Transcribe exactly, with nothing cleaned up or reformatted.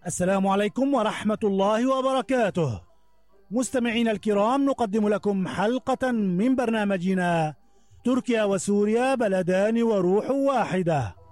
السلام عليكم ورحمة الله وبركاته. مستمعين الكرام، نقدم لكم حلقة من برنامجنا تركيا وسوريا بلدان وروح واحدة.